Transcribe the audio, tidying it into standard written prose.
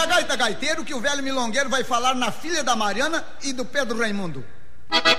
a gaita, gaiteiro, que o velho milongueiro vai falar na filha da Mariana e do Pedro Raimundo.